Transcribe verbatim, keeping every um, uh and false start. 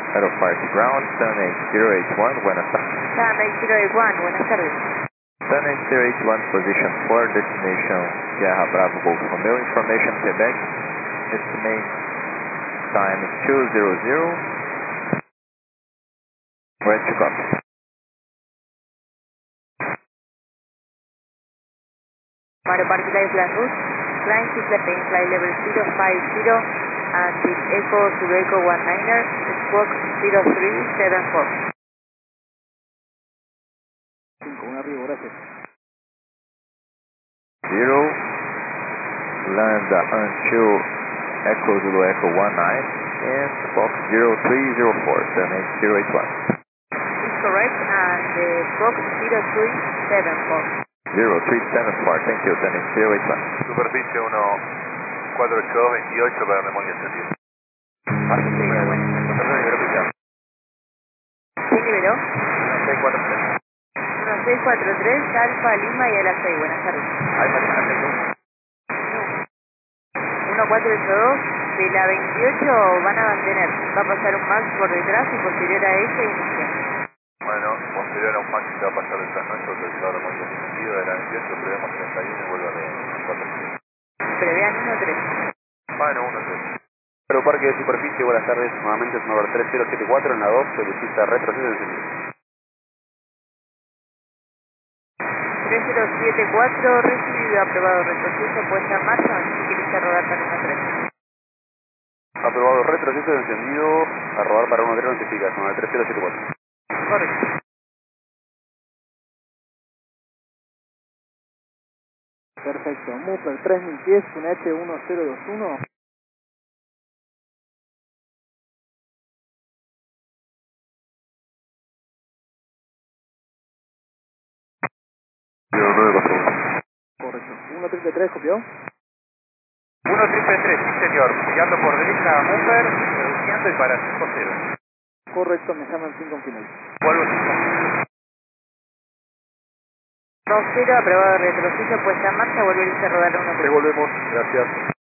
Aeropark Ground, Sun eight zero eight one, buenas tardes. Sun eight zero eight one, buenas tardes. Sun eight zero eight one, position four, destination Sierra Bravo Golf Romeo, information Quebec, estimate time two zero zero, where to copy. Aeropark Live Plan Route, climb to plane, fly level zero five zero, until Echo Zulu Echo one niner, squawk zero three seven four. Un arribo, gracias. Zero, land until Echo Zulu Echo one nine, and squawk zero three zero four, Sun eight zero eight one. Is correct, and the squawk zero three seven four. zero three seven four, thank you, Sun eight zero eight one. Superficie uno cuatro ocho dos veintiocho para memoria extendida. Así que, bueno, Perdón, nivel oficial. ¿Quién liberó? uno seis cuatro tres. uno seis cuatro tres, Alfa Lima y a las seis, buenas tardes. Alfa Lima seis dos. uno cuatro ocho dos, de la veintiocho van a mantener, va a pasar un Max por detrás y posterior a ese inicia. Bueno, posterior a un máximo que va a pasar detrás nuestro, autorizado la memoria extendida de la veintiocho, prevemos treinta y uno y vuelvo a la cuatro tres. Prevean uno tres. Bueno, uno tres. Aeroparque de superficie, buenas tardes, nuevamente es número tres cero siete cuatro en la dos, solicita retroceso en sentido. tres cero siete cuatro, recibido, aprobado, retroceso, puesta en marcha, si quieres a rodar para uno tres. Aprobado retroceso de encendido, a rodar para uno tres notificación, al tres cero siete cuatro. Correcto. Perfecto. Mupler tres mil diez, un H uno cero dos uno. cero nueve cuatro uno. Correcto. uno treinta y tres, ¿copió? uno triple tres, sí señor, guiando por derecha a Mumber, reduciendo y para cinco cero. Correcto, me llaman sin confirmar. Vuelvo cinco. dos cero, aprobado, retroceso, puesta en marcha, volver a rodar uno tres. Devolvemos, gracias.